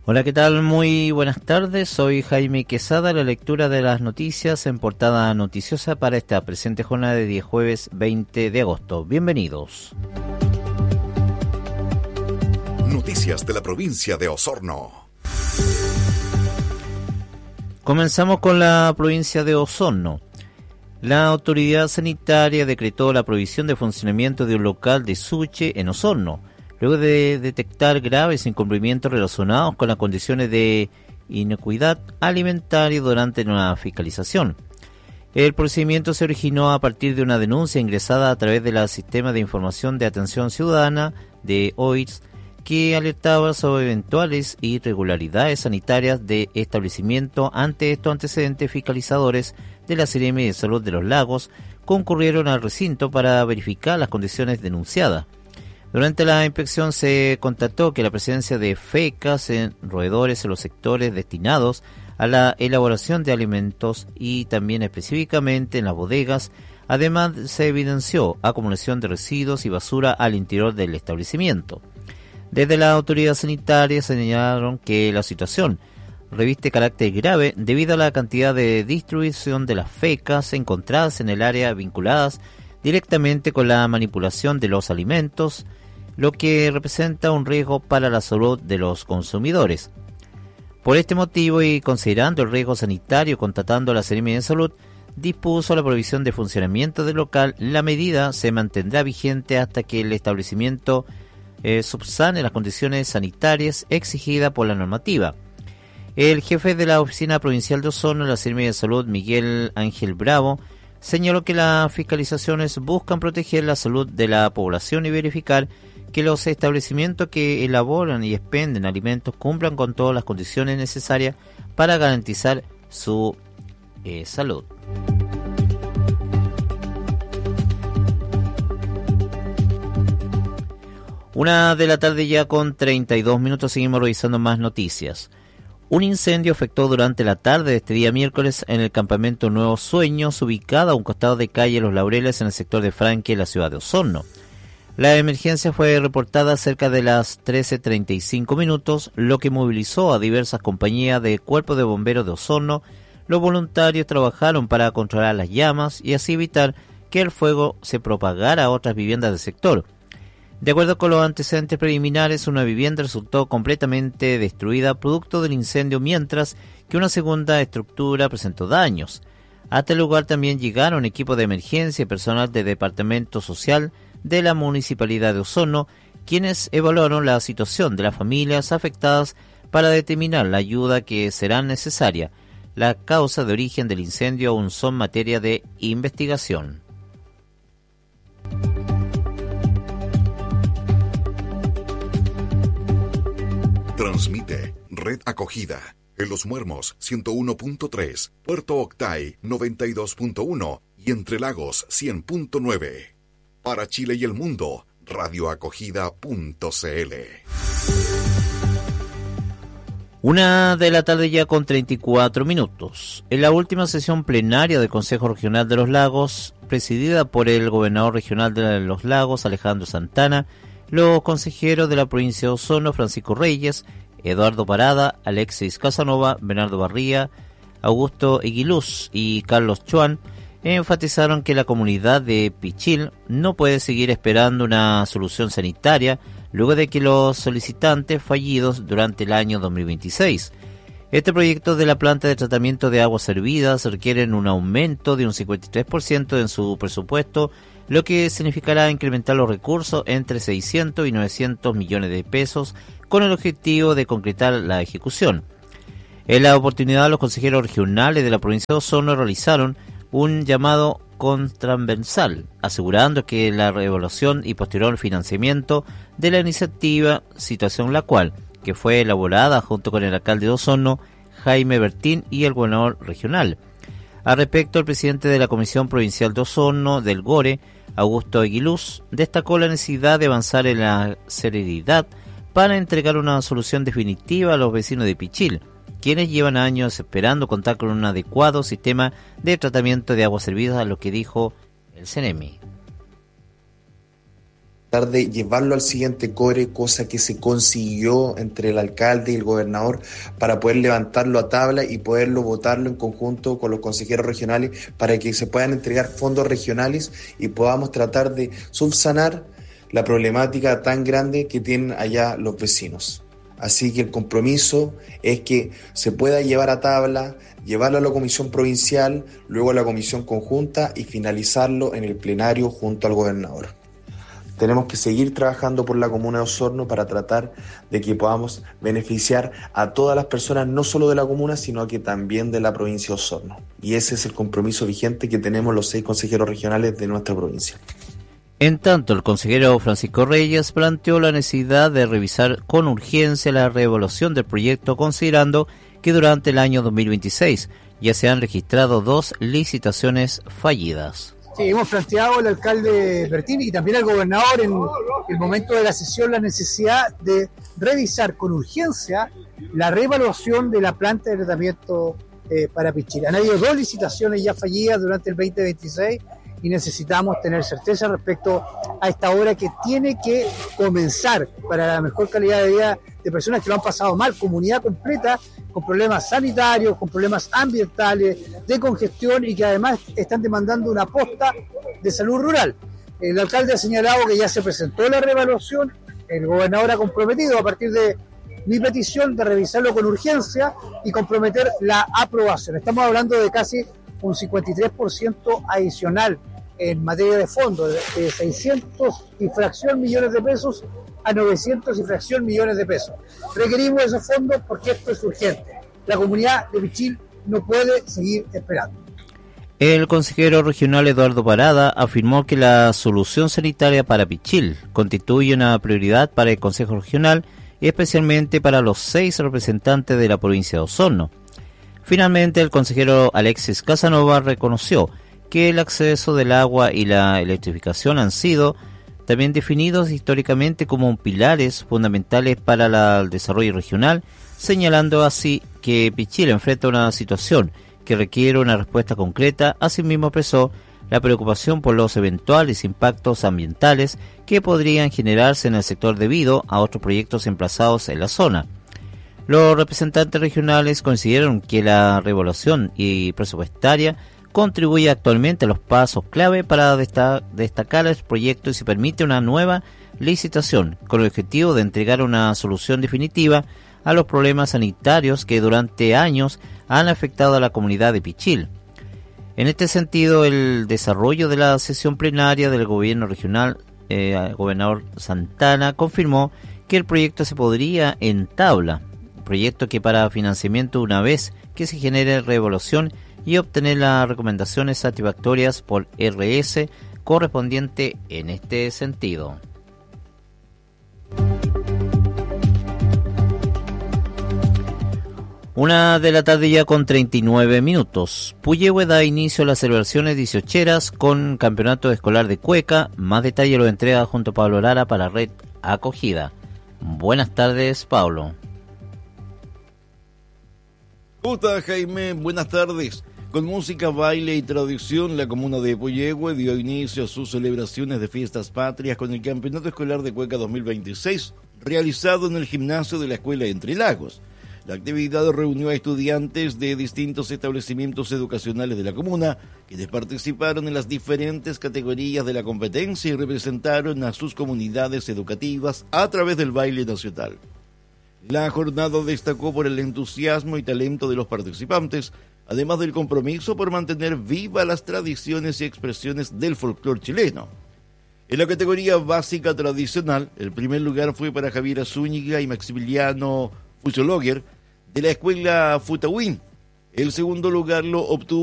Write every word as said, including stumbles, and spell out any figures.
Hola, ¿qué tal? Muy buenas tardes. Soy Jaime Quesada. La lectura de las noticias en portada noticiosa para esta presente jornada de día jueves veinte de agosto. Bienvenidos. Noticias de la provincia de Osorno. Comenzamos con la provincia de Osorno. La autoridad sanitaria decretó la prohibición de funcionamiento de un local de sushi en Osorno, luego de detectar graves incumplimientos relacionados con las condiciones de inocuidad alimentaria durante una fiscalización. El procedimiento se originó a partir de una denuncia ingresada a través del Sistema de Información de Atención Ciudadana de O I R S, que alertaba sobre eventuales irregularidades sanitarias de establecimiento. Ante estos antecedentes, fiscalizadores de la Seremi de Salud de los Lagos concurrieron al recinto para verificar las condiciones denunciadas. Durante la inspección se constató que la presencia de fecas en roedores en los sectores destinados a la elaboración de alimentos y también específicamente en las bodegas. Además, se evidenció acumulación de residuos y basura al interior del establecimiento. Desde la autoridad sanitaria señalaron que la situación reviste carácter grave debido a la cantidad de distribución de las fecas encontradas en el área vinculadas directamente con la manipulación de los alimentos, lo que representa un riesgo para la salud de los consumidores. Por este motivo y considerando el riesgo sanitario, constatando a la Seremi de Salud, dispuso la prohibición de funcionamiento del local. La medida se mantendrá vigente hasta que el establecimiento eh, subsane las condiciones sanitarias exigidas por la normativa. El jefe de la Oficina Provincial de Osorno de la Seremi de Salud, Miguel Ángel Bravo, señaló que las fiscalizaciones buscan proteger la salud de la población y verificar que los establecimientos que elaboran y expenden alimentos cumplan con todas las condiciones necesarias para garantizar su eh, salud. Una de la tarde ya con treinta y dos minutos, seguimos revisando más noticias. Un incendio afectó durante la tarde de este día miércoles en el campamento Nuevos Sueños, ubicado a un costado de calle Los Laureles en el sector de Franque, en la ciudad de Osorno. La emergencia fue reportada cerca de las trece treinta y cinco minutos, lo que movilizó a diversas compañías de Cuerpo de Bomberos de Osorno. Los voluntarios trabajaron para controlar las llamas y así evitar que el fuego se propagara a otras viviendas del sector. De acuerdo con los antecedentes preliminares, una vivienda resultó completamente destruida producto del incendio, mientras que una segunda estructura presentó daños. Hasta el lugar también llegaron equipos de emergencia y personal del Departamento Social de la Municipalidad de Osorno, quienes evaluaron la situación de las familias afectadas para determinar la ayuda que será necesaria. Las causas de origen del incendio aún son materia de investigación. Transmite Red Acogida en Los Muermos ciento uno punto tres, Puerto Octay noventa y dos punto uno y Entre Lagos cien punto nueve. Para Chile y el mundo, radioacogida punto cl. Una de la tarde ya con treinta y cuatro minutos. En la última sesión plenaria del Consejo Regional de los Lagos, presidida por el gobernador regional de los Lagos, Alejandro Santana, los consejeros de la provincia de Osorno, Francisco Reyes, Eduardo Parada, Alexis Casanova, Bernardo Barría, Augusto Eguiluz y Carlos Chuan, enfatizaron que la comunidad de Pichil no puede seguir esperando una solución sanitaria luego de que los solicitantes fallidos durante el año dos mil veintiséis. Este proyecto de la planta de tratamiento de aguas servidas requieren un aumento de un cincuenta y tres por ciento en su presupuesto, lo que significará incrementar los recursos entre seiscientos y novecientos millones de pesos con el objetivo de concretar la ejecución. En la oportunidad, los consejeros regionales de la provincia de Osorno realizaron un llamado transversal, asegurando que la reevaluación y posterior financiamiento de la iniciativa, situación la cual que fue elaborada junto con el alcalde de Osorno, Jaime Bertín, y el gobernador regional. Al respecto, el presidente de la Comisión Provincial de Osorno del GORE, Augusto Eguiluz, destacó la necesidad de avanzar en la celeridad para entregar una solución definitiva a los vecinos de Pichil, quienes llevan años esperando contar con un adecuado sistema de tratamiento de aguas servidas, a lo que dijo el CENEMI. tratar de llevarlo al siguiente core, cosa que se consiguió entre el alcalde y el gobernador para poder levantarlo a tabla y poderlo votarlo en conjunto con los consejeros regionales para que se puedan entregar fondos regionales y podamos tratar de subsanar la problemática tan grande que tienen allá los vecinos. Así que el compromiso es que se pueda llevar a tabla, llevarlo a la comisión provincial, luego a la comisión conjunta y finalizarlo en el plenario junto al gobernador. Tenemos que seguir trabajando por la comuna de Osorno para tratar de que podamos beneficiar a todas las personas, no solo de la comuna, sino que también de la provincia de Osorno. Y ese es el compromiso vigente que tenemos los seis consejeros regionales de nuestra provincia. En tanto, el consejero Francisco Reyes planteó la necesidad de revisar con urgencia la reevaluación del proyecto, considerando que durante el año dos mil veintiséis ya se han registrado dos licitaciones fallidas. Sí, hemos planteado al alcalde Bertini y también al gobernador en el momento de la sesión la necesidad de revisar con urgencia la reevaluación de la planta de tratamiento eh, para Pichil. Han habido dos licitaciones ya fallidas durante el veinte veintiséis y necesitamos tener certeza respecto a esta obra que tiene que comenzar para la mejor calidad de vida de personas que lo han pasado mal, comunidad completa con problemas sanitarios, con problemas ambientales, de congestión y que además están demandando una posta de salud rural. El alcalde ha señalado que ya se presentó la reevaluación, el gobernador ha comprometido a partir de mi petición de revisarlo con urgencia y comprometer la aprobación. Estamos hablando de casi un cincuenta y tres por ciento adicional en materia de fondos, de seiscientos y fracción millones de pesos a novecientos y fracción millones de pesos. Requerimos esos fondos porque esto es urgente. La comunidad de Pichil no puede seguir esperando. El consejero regional Eduardo Parada afirmó que la solución sanitaria para Pichil constituye una prioridad para el Consejo Regional y especialmente para los seis representantes de la provincia de Osorno. Finalmente, el consejero Alexis Casanova reconoció que el acceso del agua y la electrificación han sido también definidos históricamente como pilares fundamentales para la, el desarrollo regional, señalando así que Pichil enfrenta una situación que requiere una respuesta concreta. Asimismo expresó la preocupación por los eventuales impactos ambientales que podrían generarse en el sector debido a otros proyectos emplazados en la zona. Los representantes regionales consideraron que la reevaluación y presupuestaria contribuye actualmente a los pasos clave para desta- destacar el proyecto y se permite una nueva licitación con el objetivo de entregar una solución definitiva a los problemas sanitarios que durante años han afectado a la comunidad de Pichil. En este sentido, el desarrollo de la sesión plenaria del gobierno regional, eh, el gobernador Santana confirmó que el proyecto se podría entablar, proyecto que para financiamiento una vez que se genere reevaluación y obtener las recomendaciones satisfactorias por R S correspondiente en este sentido. Una de la tarde ya con treinta y nueve minutos. Puyehue da inicio a las celebraciones dieciocheras con campeonato escolar de cueca. Más detalle lo entrega junto a Pablo Lara para Red Acogida. Buenas tardes, Pablo. ¿Cómo está, Jaime? Buenas tardes. Con música, baile y tradición, la comuna de Puyehue dio inicio a sus celebraciones de fiestas patrias con el Campeonato Escolar de Cueca dos mil veintiséis, realizado en el gimnasio de la Escuela Entre Lagos. La actividad reunió a estudiantes de distintos establecimientos educacionales de la comuna, quienes participaron en las diferentes categorías de la competencia y representaron a sus comunidades educativas a través del baile nacional. La jornada destacó por el entusiasmo y talento de los participantes, además del compromiso por mantener vivas las tradiciones y expresiones del folclore chileno. En la categoría básica tradicional, el primer lugar fue para Javiera Zúñiga y Maximiliano Fuchologer, de la escuela Futawin. El segundo lugar lo obtuvo